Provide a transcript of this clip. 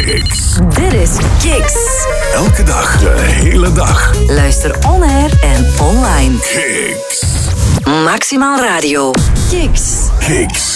Kicks. Dit is Kicks. Elke dag, de hele dag. Luister on-air en online. Kicks. Maximaal Radio. Kicks. Kicks.